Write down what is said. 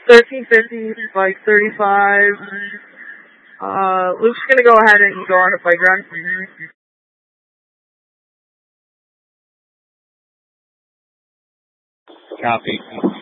1350, like 35. Luke's gonna go ahead and go on a playground. Copy.